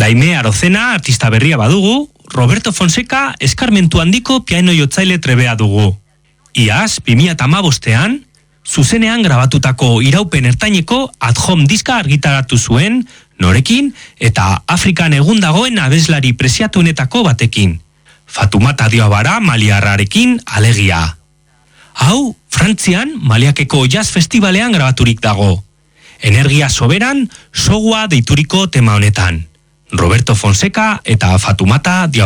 Daime Arozena artista berria badugu, Roberto Fonseca eskarmentu handiko piano jotzaile trebea dugu. Iaz, 2015ean, zuzenean grabatutako iraupen ertaineko At Home diska argitaratu zuen, norekin eta Afrikan egun dagoen abeslari preziatuenetako batekin. Fatoumata Diawara maliarrarekin alegia. Hau, Frantzian Maliakeko jazz festivalean grabaturik dago. Energia soberan, sogua deituriko tema honetan. Roberto Fonseca eta Fatoumata Diawara.